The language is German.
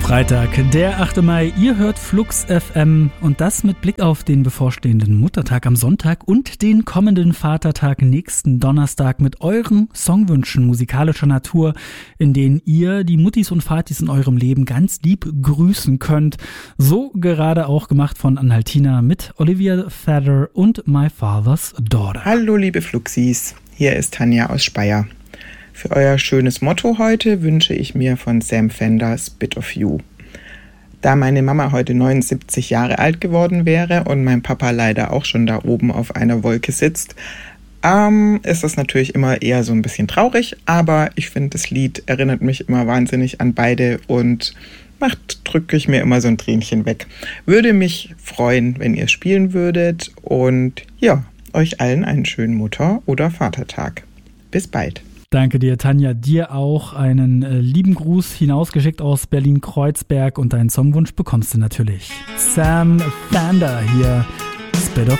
Freitag, der 8. Mai, ihr hört Flux FM und das mit Blick auf den bevorstehenden Muttertag am Sonntag und den kommenden Vatertag nächsten Donnerstag mit euren Songwünschen musikalischer Natur, in denen ihr die Muttis und Vatis in eurem Leben ganz lieb grüßen könnt. So gerade auch gemacht von Anhaltina mit Olivia Feather und My Father's Daughter. Hallo liebe Fluxis, hier ist Tanja aus Speyer. Für euer schönes Motto heute wünsche ich mir von Sam Fenders Bit of You. Da meine Mama heute 79 Jahre alt geworden wäre und mein Papa leider auch schon da oben auf einer Wolke sitzt, ist das natürlich immer eher so ein bisschen traurig, aber ich finde, das Lied erinnert mich immer wahnsinnig an beide und drücke ich mir immer so ein Tränchen weg. Würde mich freuen, wenn ihr es spielen würdet und ja, euch allen einen schönen Mutter- oder Vatertag. Bis bald. Danke dir, Tanja. Dir auch einen lieben Gruß hinausgeschickt aus Berlin-Kreuzberg und deinen Songwunsch bekommst du natürlich. Sam Fender hier, Spit of